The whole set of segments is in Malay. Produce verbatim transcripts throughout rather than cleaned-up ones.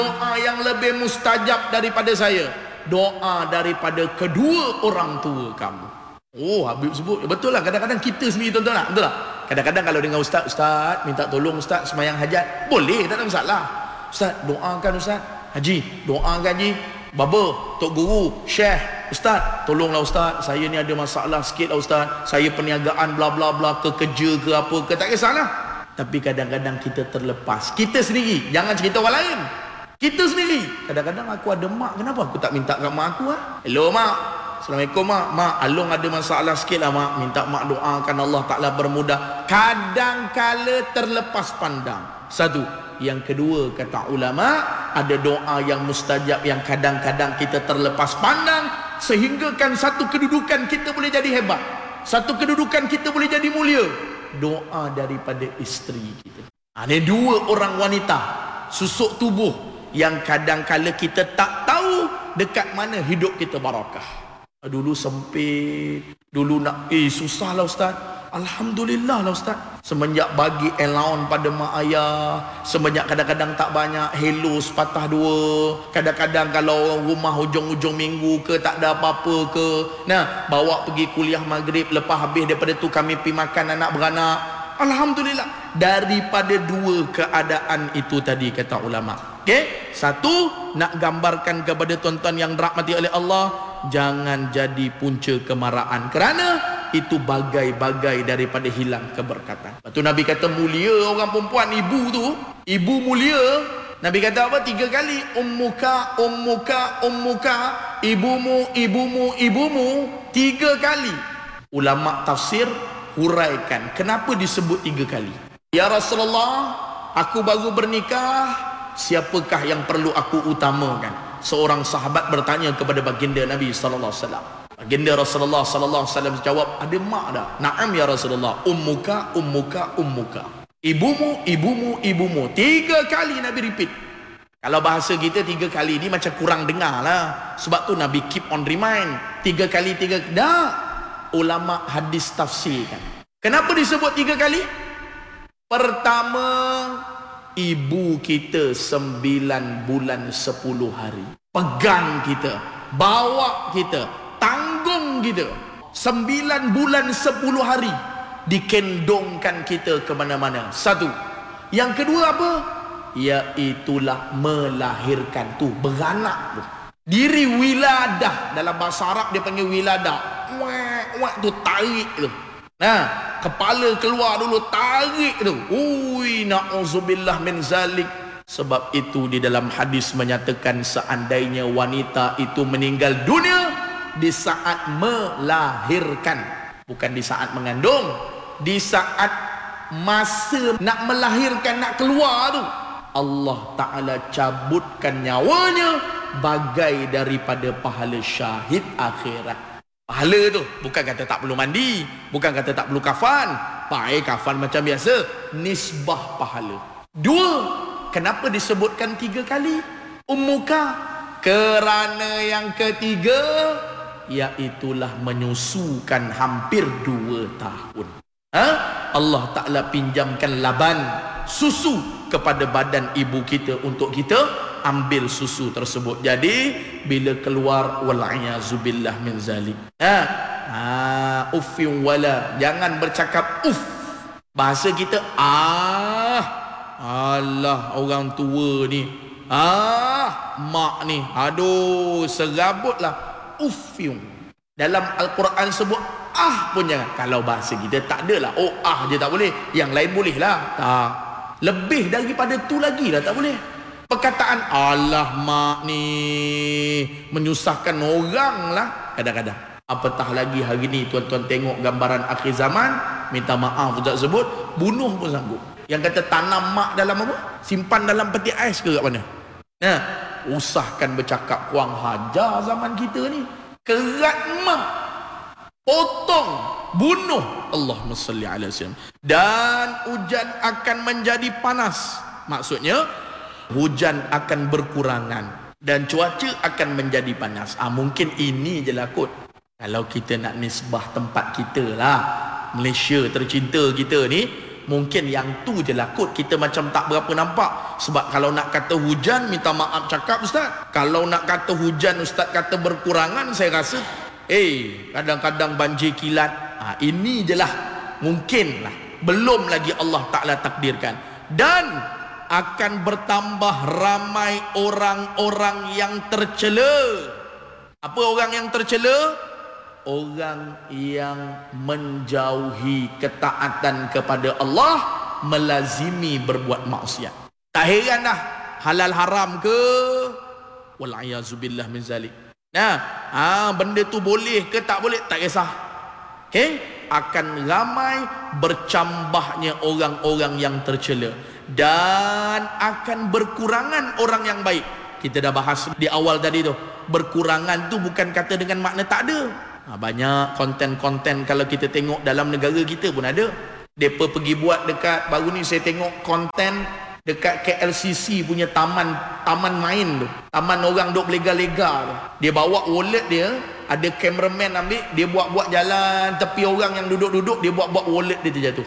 Doa yang lebih mustajab daripada saya, doa daripada kedua orang tua kamu. Oh, Habib sebut betul lah. Kadang-kadang kita sendiri, tuan-tuan, betul tak? Kadang-kadang kalau dengan ustaz, ustaz minta tolong ustaz semayang hajat, boleh, tak ada masalah. Ustaz doakan ustaz, haji doakan haji, baba, tok guru, syekh, ustaz tolonglah ustaz, saya ni ada masalah sikit lah ustaz, saya perniagaan bla bla bla, ke kerja ke apa ke, tak kisahlah. Tapi kadang-kadang kita terlepas, kita sendiri, jangan cerita orang lain, kita sendiri. Kadang-kadang aku ada mak, kenapa aku tak minta kat mak aku? Ha? Hello mak, Assalamualaikum mak, mak Along ada masalah sikit lah mak, minta mak doakan Allah Ta'ala bermudah. Kadang-kala terlepas pandang. Satu. Yang kedua, kata ulama, ada doa yang mustajab yang kadang-kadang kita terlepas pandang, sehinggakan satu kedudukan kita boleh jadi hebat, satu kedudukan kita boleh jadi mulia, doa daripada isteri kita. Ada dua orang wanita susuk tubuh yang kadang-kala kita tak tahu dekat mana hidup kita barakah. Dulu sempit, dulu nak eh susah lah ustaz. Alhamdulillah lah ustaz, semenjak bagi allowance pada mak ayah, semenjak kadang-kadang tak banyak hello sepatah dua, kadang-kadang kalau rumah hujung-hujung minggu ke tak ada apa-apa ke, nah bawa pergi kuliah maghrib, lepas habis daripada tu kami pergi makan anak beranak. Alhamdulillah, daripada dua keadaan itu tadi, kata ulama. Okey, satu, nak gambarkan kepada tuan-tuan yang dirahmati oleh Allah, jangan jadi punca kemarahan, kerana itu bagai-bagai daripada hilang keberkatan. Lepas tu Nabi kata mulia orang perempuan, ibu tu, ibu mulia. Nabi kata apa? Tiga kali, ummuka, ummuka, ummuka, ibumu, ibumu, ibumu, tiga kali. Ulama tafsir huraikan kenapa disebut tiga kali. Ya Rasulullah, aku baru bernikah, siapakah yang perlu aku utamakan? Seorang sahabat bertanya kepada baginda Nabi sallallahu alaihi wasallam. Baginda Rasulullah sallallahu alaihi wasallam jawab, ada mak dah? Naam ya Rasulullah. Ummuka, ummuka, ummuka. Ibumu, ibumu, ibumu. Tiga kali Nabi repeat. Kalau bahasa kita tiga kali ni macam kurang dengar lah. Sebab tu Nabi keep on remind. Tiga kali, tiga kali. Dah. Ulama hadis tafsirkan. Kenapa disebut tiga kali? Pertama, ibu kita sembilan bulan sepuluh hari. Pegang kita, bawa kita, tanggung kita. Sembilan bulan sepuluh hari dikendongkan kita ke mana-mana. Satu. Yang kedua apa? Iaitulah melahirkan tu, beranak tu. Diri wiladah, dalam bahasa Arab dia panggil wiladah. Wak, wak tu tarik tu. Nah, kepala keluar dulu, tarik tu. Ui, na'udzubillah min zalik. Sebab itu di dalam hadis menyatakan seandainya wanita itu meninggal dunia di saat melahirkan, bukan di saat mengandung, di saat masa nak melahirkan, nak keluar tu, Allah Ta'ala cabutkan nyawanya bagai daripada pahala syahid akhirat. Pahala tu bukan kata tak perlu mandi, bukan kata tak perlu kafan, pakai kafan macam biasa, nisbah pahala. Dua, kenapa disebutkan tiga kali ummuka? Kerana yang ketiga, iaitulah menyusukan hampir dua tahun. Ha? Allah Ta'ala pinjamkan laban susu kepada badan ibu kita untuk kita ambil susu tersebut. Jadi bila keluar, wal'iyazubillah min zalik, ha, ha uffin wala, jangan bercakap uff. Bahasa kita, ah Allah, orang tua ni, ah mak ni, aduh serabutlah, uffin. Dalam Al-Quran sebut ah pun jangan. Kalau bahasa kita tak adalah, oh ah je tak boleh, yang lain boleh lah. Tak, lebih daripada tu lagi lah tak boleh. Perkataan Allah mak ni menyusahkan orang lah kadang-kadang. Apatah lagi hari ni tuan-tuan tengok gambaran akhir zaman, minta maaf tak sebut, bunuh pun sanggup. Yang kata tanam mak dalam apa? Simpan dalam peti ais ke kat mana? Nah, usahkan bercakap kurang hajar zaman kita ni. Kerat mak, potong, bunuh. Allahumma salli ala sayyidina. Dan hujan akan menjadi panas. Maksudnya hujan akan berkurangan dan cuaca akan menjadi panas. Ah, mungkin ini je lah kot. Kalau kita nak nisbah tempat kita lah, Malaysia tercinta kita ni, Mungkin yang tu je lah kot kita macam tak berapa nampak. Sebab kalau nak kata hujan, minta maaf cakap Ustaz, kalau nak kata hujan Ustaz kata berkurangan, saya rasa eh kadang-kadang banjir kilat. ha, Ini je lah mungkin lah, belum lagi Allah Ta'ala takdirkan. Dan akan bertambah ramai orang-orang yang tercela. Apa orang yang tercela? Orang yang menjauhi ketaatan kepada Allah, melazimi berbuat maksiat. Tak heran dah, halal haram ke, wal'ayazubillah min zalik. Nah, ha, benda tu boleh ke tak boleh, tak kisah. Okay? Akan ramai bercambahnya orang-orang yang tercela, dan akan berkurangan orang yang baik. Kita dah bahas di awal tadi tu, berkurangan tu bukan kata dengan makna tak ada. Ha, banyak konten-konten kalau kita tengok dalam negara kita pun ada. Mereka pergi buat dekat, baru ni saya tengok konten dekat K L C C punya taman, taman main tu, taman orang duk lega-lega tu. Dia bawa wallet dia, ada cameraman ambil, dia buat-buat jalan tepi orang yang duduk-duduk, dia buat-buat wallet dia terjatuh.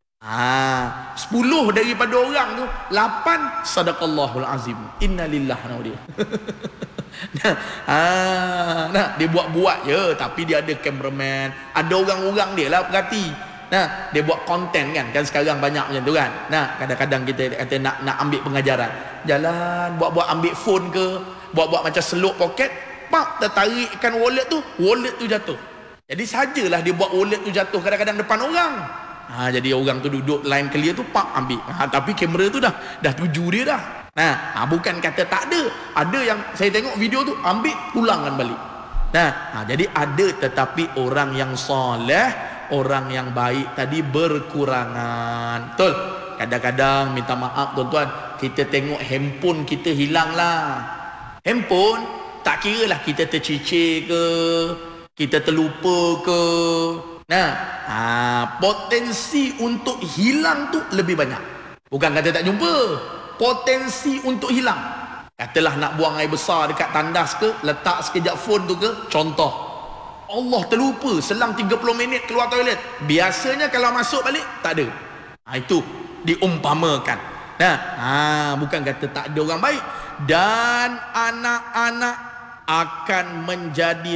Ah, sepuluh daripada orang tu, lapan sadaqallahul azim. Innalillah na dia. Nah, ah, nah, dia buat-buat je, tapi dia ada cameraman, ada orang-orang dia lah perhati. Nah, dia buat konten kan, kan sekarang banyak macam tu kan. Nah, kadang-kadang kita kata nak nak ambil pengajaran, jalan buat-buat ambil phone ke, buat-buat macam seluk poket, pak tertarikkan wallet tu, wallet tu jatuh. Jadi sajalah dia buat wallet tu jatuh kadang-kadang depan orang. Ha, jadi orang tu duduk line clear tu, pak ambil. Ha, tapi kamera tu dah dah tuju dia dah. Nah, ha, bukan kata tak ada. Ada yang saya tengok video tu ambil pulangkan balik. Nah, ha, jadi ada, tetapi orang yang soleh, orang yang baik tadi berkurangan. Betul? Kadang-kadang minta maaf tuan-tuan, kita tengok handphone kita hilang lah. Handphone tak kira lah kita tercicir ke, kita terlupa ke. Nah, ha, potensi untuk hilang tu lebih banyak. Bukan kata tak jumpa, potensi untuk hilang. Katalah nak buang air besar dekat tandas ke, letak sekejap phone tu ke, contoh, Allah terlupa, selang tiga puluh minit keluar toilet. Biasanya kalau masuk balik tak ada. Ha, itu diumpamakan. Nah, ha, bukan kata tak ada orang baik. Dan anak-anak akan menjadi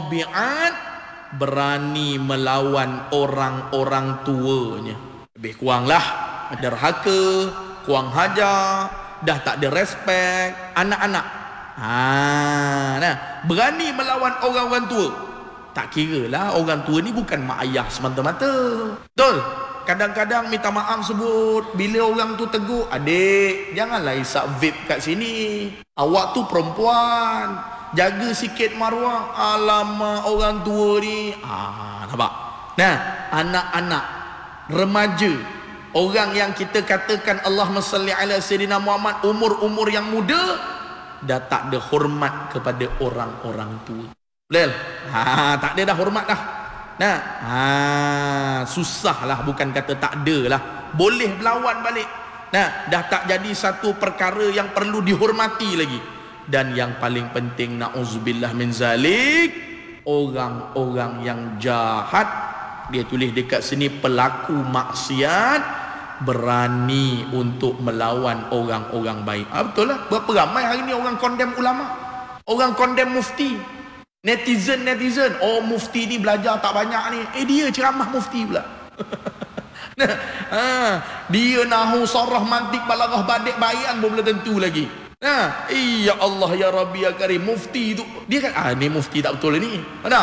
tabiat berani melawan orang-orang tuanya. Lebih kuranglah derhaka, kurang hajar, dah tak ada respect anak-anak. Ha, nah, berani melawan orang-orang tua. Tak kira lah orang tua ni bukan mak ayah semata-mata. Betul? Kadang-kadang minta maaf sebut, bila orang tu tegur, adik janganlah isap vape kat sini, awak tu perempuan, jaga sikit maruah. Alamak orang tua ni. Ah, nampak? Nah, anak-anak, remaja, orang yang kita katakan Allahumma salli ala sayyidina Muhammad, umur-umur yang muda, dah tak ada hormat kepada orang-orang tua. Betul? Ha, tak ada dah hormat dah. Nah, ha, susahlah, bukan kata tak ada lah, boleh berlawan balik. Nah, dah tak jadi satu perkara yang perlu dihormati lagi. Dan yang paling penting, na'udzubillah min zalik, orang-orang yang jahat, dia tulis dekat sini, pelaku maksiat berani untuk melawan orang-orang baik. Ah, betul lah. Berapa ramai hari ni orang condemn ulama, orang condemn mufti. Netizen, netizen, oh mufti ni belajar tak banyak ni. Eh dia ceramah mufti pula. Nah, ha, dia nahu sarah mantik balaghah badik bayan pun belum tentu lagi. Nah, ya Allah ya Rabbi ya Karim, mufti tu dia kan, ah ni mufti tak betul ni. Ada?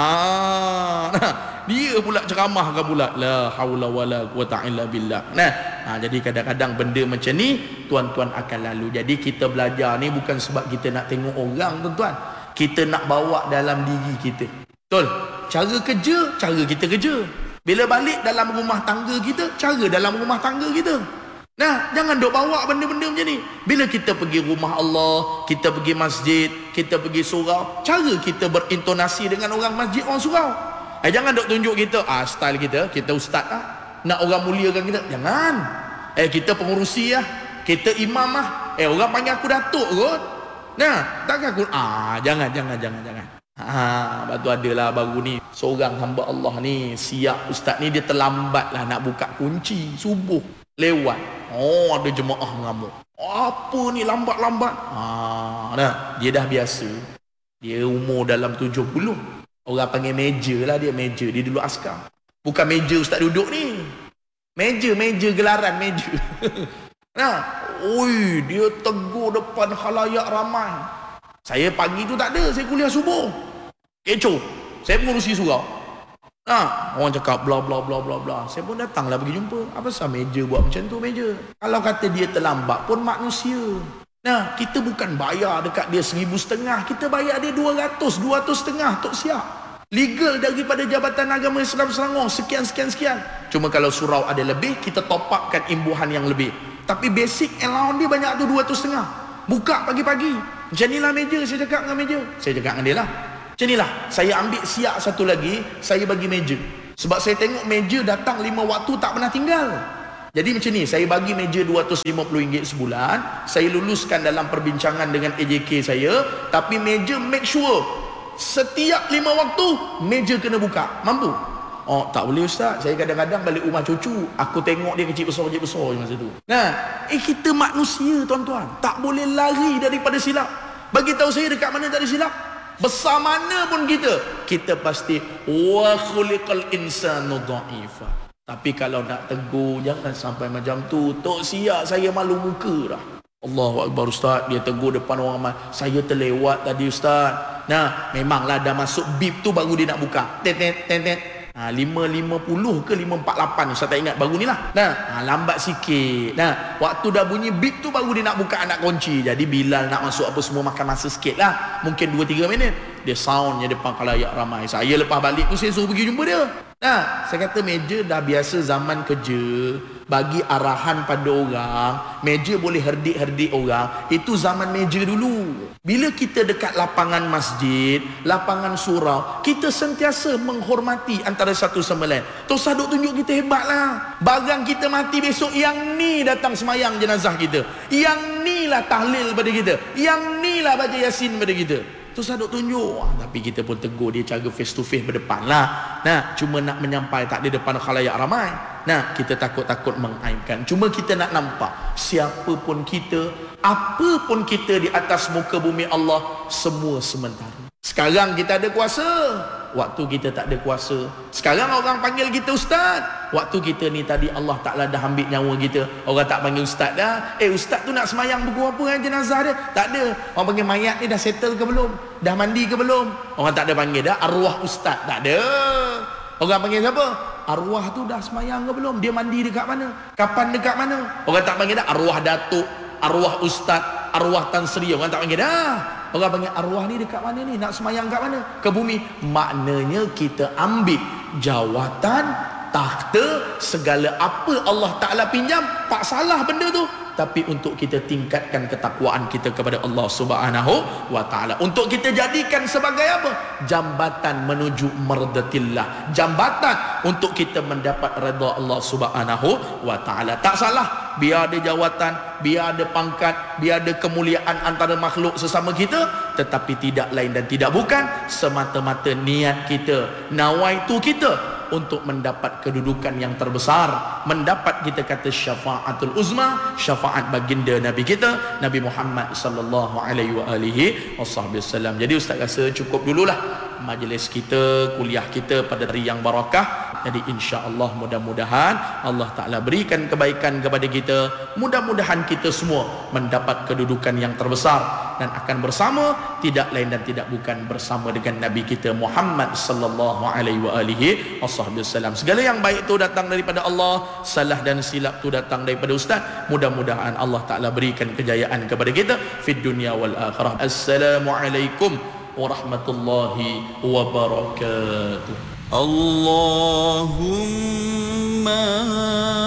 Ah, nah, dia pula ceramah kan pula, la haula wala quwata illa billah. Nah, ha, jadi kadang-kadang benda macam ni tuan-tuan akan lalu. Jadi kita belajar ni bukan sebab kita nak tengok orang tuan-tuan, kita nak bawa dalam diri kita. Betul? Cara kerja, cara kita kerja. Bila balik dalam rumah tangga kita, cara dalam rumah tangga kita. Nah, jangan duk bawa benda-benda macam ni. Bila kita pergi rumah Allah, kita pergi masjid, kita pergi surau, cara kita berintonasi dengan orang masjid, orang surau. Eh, jangan duk tunjuk kita, ah style kita, kita ustaz ah, nak orang muliakan kita. Jangan. Eh, kita pengurusi ah, kita imam ah. Eh, orang panggil aku datuk kot. Nah, takkan aku, ah jangan jangan jangan jangan. Ha, lepas tu adalah baru ni seorang hamba Allah ni siap ustaz ni, dia terlambat lah nak buka kunci subuh lewat. Oh, ada jemaah mengamuk. Apa ni lambat-lambat? Ha, nah, dia dah biasa. Dia umur dalam tujuh puluh. Orang panggil meja lah dia, meja. Dia dulu askar. Bukan meja ustaz duduk ni. Meja, meja gelaran meja. Nah, oi, dia tegur depan khalayak ramai. Saya pagi tu tak ada, saya kuliah subuh. Kecoh. Saya pengurusi surau. Ha, orang cakap bla bla bla bla bla. Saya pun datanglah pergi jumpa. Apa sah meja buat macam tu meja? Kalau kata dia terlambat pun manusia. Nah, kita bukan bayar dekat dia seribu setengah, kita bayar dia dua ratus, dua ratus setengah tok siap. Legal daripada Jabatan Agama Islam Selangor sekian sekian sekian. Cuma kalau surau ada lebih, kita top upkan imbuhan yang lebih. Tapi basic allowance dia banyak tu dua ratus setengah. Buka pagi-pagi. Macam inilah meja, saya cakap dengan meja. Saya cakap dengan dia lah. Macam inilah, saya ambil siap satu lagi, saya bagi meja. Sebab saya tengok meja datang lima waktu tak pernah tinggal. Jadi macam ni, saya bagi meja dua ratus lima puluh ringgit sebulan. Saya luluskan dalam perbincangan dengan A J K saya. Tapi meja make sure, setiap lima waktu, meja kena buka. Mampu? Oh, tak boleh ustaz. Saya kadang-kadang balik rumah cucu, aku tengok dia kecil besar, kecil besar masa tu. Nah, eh kita manusia tuan-tuan, tak boleh lari daripada silap. Bagi tahu saya dekat mana tak ada silap. Besar mana pun kita, kita pasti wa khuliqal insanu dha'ifa. Tapi kalau nak tegur, jangan sampai macam tu. Tok siap saya malu muka dah. Allahu Akbar ustaz, dia tegur depan orang ramai. Saya terlewat tadi ustaz. Nah, memanglah dah masuk bib tu baru dia nak buka. Tet tet tet tet. Ha, lima lima puluh ke lima empat lapan, saya tak ingat, baru ni lah. Nah, ha, lambat sikit. Nah, waktu dah bunyi bip tu baru dia nak buka anak kunci. Jadi Bilal nak masuk apa semua makan masa sikit lah. Mungkin dua tiga minit. Dia soundnya depan khalayak ramai. Saya lepas balik tu saya suruh pergi jumpa dia. Nah, saya kata meja dah biasa zaman kerja, bagi arahan pada orang, meja boleh herdik-herdik orang. Itu zaman meja dulu. Bila kita dekat lapangan masjid, lapangan surau, kita sentiasa menghormati antara satu sama lain. Tok Saduk tunjuk kita hebat lah. Barang kita mati besok, yang ni datang semayang jenazah kita. Yang ni lah tahlil pada kita. Yang ni lah baca Yasin pada kita. Tok Saduk tunjuk. Wah, tapi kita pun tegur dia cara face to face berdepan lah. Nah, cuma nak menyampai tak ada depan khalayak ramai. Nah, kita takut-takut mengaibkan. Cuma kita nak nampak, siapa pun kita, apa pun kita di atas muka bumi Allah, semua sementara. Sekarang kita ada kuasa, waktu kita tak ada kuasa. Sekarang orang panggil kita ustaz, waktu kita ni tadi Allah Ta'ala dah ambil nyawa kita. Orang tak panggil ustaz dah. Eh, ustaz tu nak semayang buku apa kan jenazah dia? Tak ada. Orang panggil mayat ni dah settle ke belum? Dah mandi ke belum? Orang tak ada panggil dah arwah ustaz. Tak ada. Orang panggil siapa? Arwah tu dah semayang ke belum? Dia mandi dekat mana? Kapan dekat mana? Orang tak panggil dah arwah datuk, arwah ustaz, arwah Tan Sri. Orang tak panggil dah. Orang panggil arwah ni dekat mana ni? Nak semayang kat mana? Ke bumi. Maknanya kita ambil jawatan, takhta, segala apa Allah Ta'ala pinjam, tak salah benda tu. Tapi untuk kita tingkatkan ketakwaan kita kepada Allah Subhanahu wa Ta'ala. Untuk kita jadikan sebagai apa? Jambatan menuju mardatillah. Jambatan untuk kita mendapat redha Allah Subhanahu wa Ta'ala. Tak salah. Biar ada jawatan, biar ada pangkat, biar ada kemuliaan antara makhluk sesama kita. Tetapi tidak lain dan tidak bukan semata-mata niat kita, nawaitu kita untuk mendapat kedudukan yang terbesar, mendapat kita kata syafaatul uzma, syafaat baginda Nabi kita Nabi Muhammad sallallahu alaihi wa alihi wasallam. Jadi ustaz rasa cukup dululah majlis kita, kuliah kita pada hari yang barakah. Jadi insya-Allah mudah-mudahan Allah Ta'ala berikan kebaikan kepada kita. Mudah-mudahan kita semua mendapat kedudukan yang terbesar dan akan bersama, tidak lain dan tidak bukan bersama dengan Nabi kita Muhammad sallallahu alaihi wa alihi wasallam. Segala yang baik tu datang daripada Allah, salah dan silap tu datang daripada ustaz. Mudah-mudahan Allah Ta'ala berikan kejayaan kepada kita fid dunya wal akhirah. Assalamualaikum warahmatullahi wabarakatuh. Allahumma